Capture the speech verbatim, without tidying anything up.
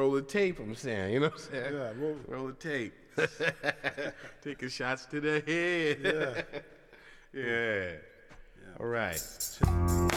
roll the tape, I'm saying. You know what I'm saying? Yeah, roll, roll the tape. Taking shots to the head. Yeah. yeah. Yeah. All right.